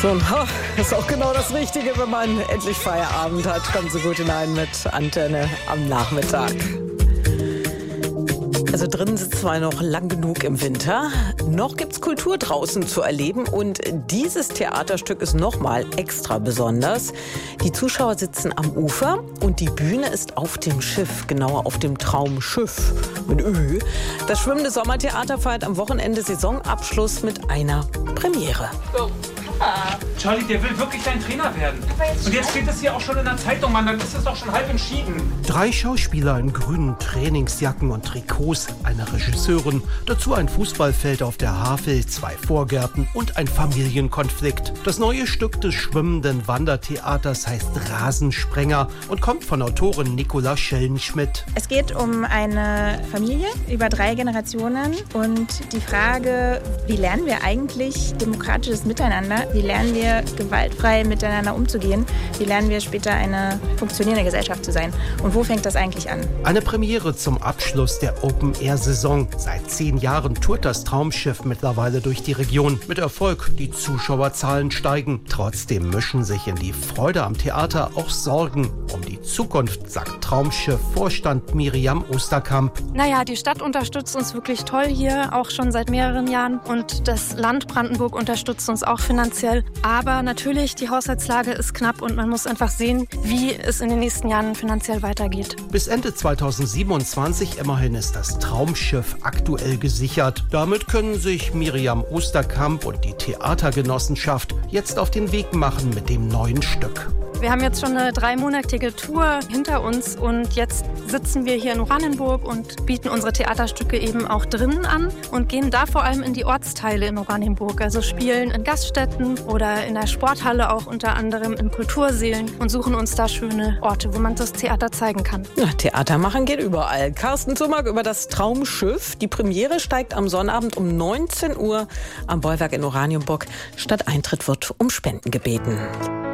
So, ist auch genau das Richtige, wenn man endlich Feierabend hat. Kommt so gut hinein mit Antenne am Nachmittag. Also drinnen sitzen wir noch lang genug im Winter. Noch gibt's Kultur draußen zu erleben und dieses Theaterstück ist nochmal extra besonders. Die Zuschauer sitzen am Ufer und die Bühne ist auf dem Schiff, genauer auf dem Traumschiff mit Ö. Das Schwimmende Sommertheater feiert am Wochenende Saisonabschluss mit einer Premiere. So. Charlie, der will wirklich dein Trainer werden. Und jetzt steht es hier auch schon in der Zeitung, Mann. Dann ist es doch schon halb entschieden. 3 Schauspieler in grünen Trainingsjacken und Trikots, eine Regisseurin, dazu ein Fußballfeld auf der Havel, 2 Vorgärten und ein Familienkonflikt. Das neue Stück des schwimmenden Wandertheaters heißt Rasensprenger und kommt von Autorin Nicola Schellenschmidt. Es geht um eine Familie über 3 Generationen und die Frage, wie lernen wir eigentlich demokratisches Miteinander? Wie lernen wir gewaltfrei miteinander umzugehen? Wie lernen wir später eine funktionierende Gesellschaft zu sein? Und wo fängt das eigentlich an? Eine Premiere zum Abschluss der Open-Air-Saison. Seit 10 Jahren tourt das Traumschiff mittlerweile durch die Region. Mit Erfolg, die Zuschauerzahlen steigen. Trotzdem mischen sich in die Freude am Theater auch Sorgen um die Zukunft, sagt Traumschiff-Vorstand Miriam Osterkamp. Naja, die Stadt unterstützt uns wirklich toll hier, auch schon seit mehreren Jahren. Und das Land Brandenburg unterstützt uns auch finanziell. Aber natürlich, die Haushaltslage ist knapp und man muss einfach sehen, wie es in den nächsten Jahren finanziell weitergeht. Bis Ende 2027 immerhin ist das Traumschiff aktuell gesichert. Damit können sich Miriam Osterkamp und die Theatergenossenschaft jetzt auf den Weg machen mit dem neuen Stück. Wir haben jetzt schon eine 3-monatige Tour hinter uns und jetzt sitzen wir hier in Oranienburg und bieten unsere Theaterstücke eben auch drinnen an und gehen da vor allem in die Ortsteile in Oranienburg. Also spielen in Gaststätten oder in der Sporthalle auch unter anderem in Kultursälen und suchen uns da schöne Orte, wo man das Theater zeigen kann. Ja, Theater machen geht überall. Carsten Zumack über das Traumschiff. Die Premiere steigt am Sonnabend um 19 Uhr am Bollwerk in Oranienburg. Statt Eintritt wird um Spenden gebeten.